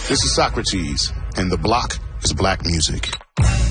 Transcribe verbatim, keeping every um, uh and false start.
This is Socrates, and the block is black music.